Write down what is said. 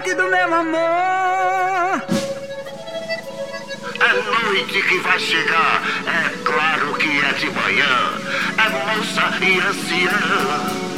noite do meu amor. A noite que vai chegar, é claro que é de manhã. É moça e anciã.